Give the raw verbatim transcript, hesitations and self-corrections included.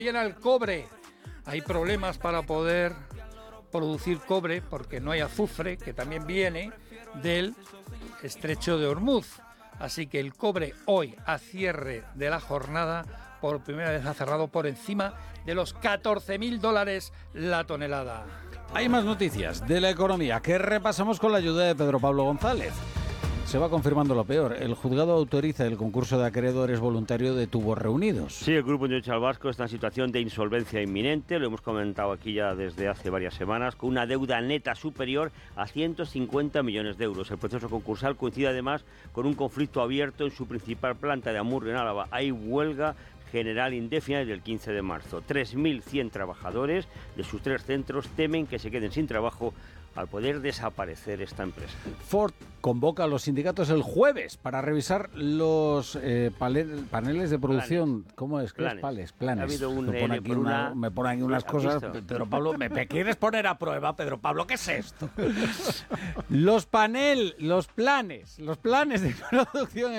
Viene el cobre. Hay problemas para poder producir cobre porque no hay azufre, que también viene del estrecho de Hormuz. Así que el cobre hoy, a cierre de la jornada, por primera vez ha cerrado por encima de los catorce mil dólares la tonelada. Hay más noticias de la economía que repasamos con la ayuda de Pedro Pablo González. Se va confirmando lo peor. El juzgado autoriza el concurso de acreedores voluntario de Tubos Reunidos. Sí, el Grupo Industrial Vasco está en situación de insolvencia inminente, lo hemos comentado aquí ya desde hace varias semanas, con una deuda neta superior a ciento cincuenta millones de euros. El proceso concursal coincide además con un conflicto abierto en su principal planta de Amurrio, en Álava. Hay huelga general indefinida desde el quince de marzo. tres mil cien trabajadores de sus tres centros temen que se queden sin trabajo al poder desaparecer esta empresa. Ford convoca a los sindicatos el jueves para revisar los eh, pale- paneles de producción. Planes. ¿Cómo es? ¿Qué Planes. es pales? Planes. Ha habido un me, pone L aquí por una- una- me pone aquí unas ¿Has cosas. visto? Pedro Pablo, ¿me, me quieres poner a prueba, Pedro Pablo? ¿Qué es esto? Los panel, los planes, los planes de producción